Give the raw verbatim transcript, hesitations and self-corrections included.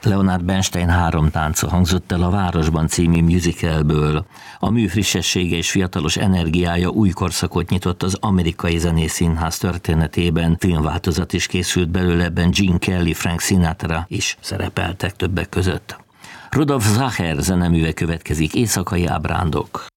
Leonard Bernstein három tánca hangzott el a Városban című musicalből. A mű frissessége és fiatalos energiája új korszakot nyitott az amerikai zenészínház történetében. Filmváltozat is készült belőle, ebben Gene Kelly, Frank Sinatra is szerepeltek többek között. Rudolf Zacher zeneműve következik, Éjszakai ábrándok.